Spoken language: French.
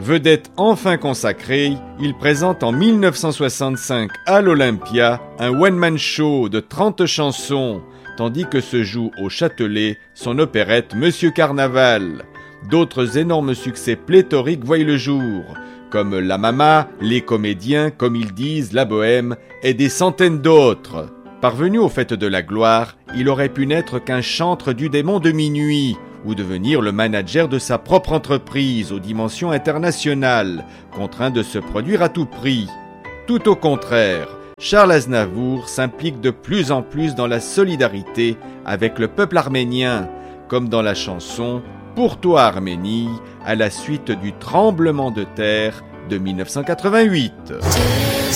Vedette enfin consacrée, il présente en 1965 à l'Olympia un one-man show de 30 chansons, tandis que se joue au Châtelet son opérette Monsieur Carnaval. D'autres énormes succès pléthoriques voient le jour, comme La Mama, Les Comédiens, Comme ils disent, La Bohème et des centaines d'autres. Parvenu au fait de la gloire, il aurait pu n'être qu'un chantre du démon de minuit, ou devenir le manager de sa propre entreprise aux dimensions internationales, contraint de se produire à tout prix. Tout au contraire, Charles Aznavour s'implique de plus en plus dans la solidarité avec le peuple arménien, comme dans la chanson « Pour toi Arménie » à la suite du tremblement de terre de 1988.